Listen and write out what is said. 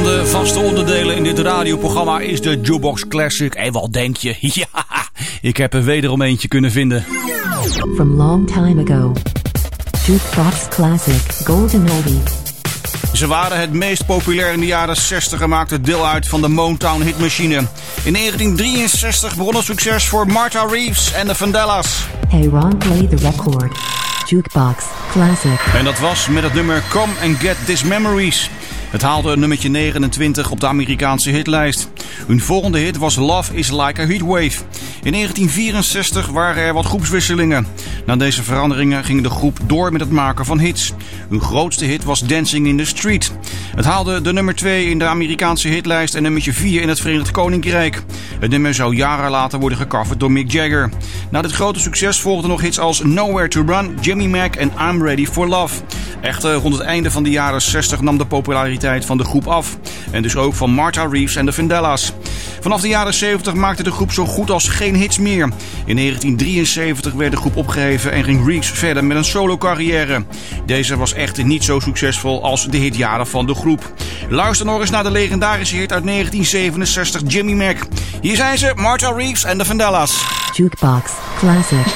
de vaste onderdelen in dit radioprogramma is de Jukebox Classic. En wat denk je? Ja, ik heb er wederom eentje kunnen vinden. From long time ago. Jukebox Classic Golden Oldie. Ze waren het meest populair in de jaren 60 en maakten deel uit van de Motown hitmachine. In 1963 begon het succes voor Martha Reeves en de Vandellas. Hey Ron, play the record. Jukebox Classic. En dat was met het nummer Come and Get These Memories. Het haalde nummertje 29 op de Amerikaanse hitlijst. Hun volgende hit was Love is Like a Heatwave. In 1964 waren er wat groepswisselingen. Na deze veranderingen ging de groep door met het maken van hits. Hun grootste hit was Dancing in the Street. Het haalde de nummer 2 in de Amerikaanse hitlijst en nummertje 4 in het Verenigd Koninkrijk. Het nummer zou jaren later worden gecoverd door Mick Jagger. Na dit grote succes volgden nog hits als Nowhere to Run, Jimmy Mac en I'm Ready for Love. Echter, rond het einde van de jaren 60 nam de populariteit van de groep af. En dus ook van Martha Reeves en de Vandellas. Vanaf de jaren 70 maakte de groep zo goed als geen hits meer. In 1973 werd de groep opgeheven en ging Reeves verder met een solo-carrière. Deze was echter niet zo succesvol als de hitjaren van de groep. Luister nog eens naar de legendarische hit uit 1967, Jimmy Mac. Hier zijn ze, Martha Reeves en de Vandellas. Jukebox Classic.